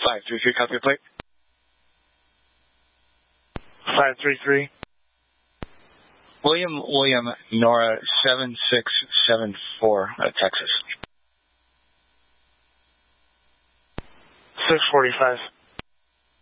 533, copy your plate. 533. William, Nora 7674, Texas. 645.